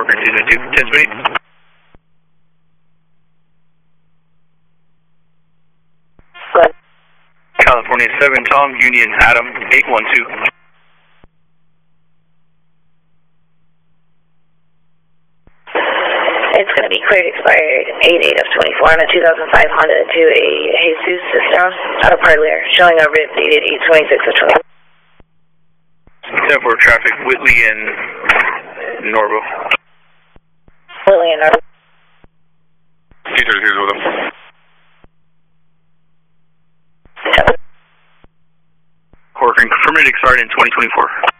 Parker 202, 10 speed. California 7 Tom, Union Adam 812. It's going to be cleared expired 8/8 of 24 on a 2005 Honda to a Jesus system out of Parlier, showing a RIP dated 8/26 of 20. 10-4 traffic, Whitley and Norville. Whitley and Norville. 236 with them. Corcoran, permitted expired in 2024.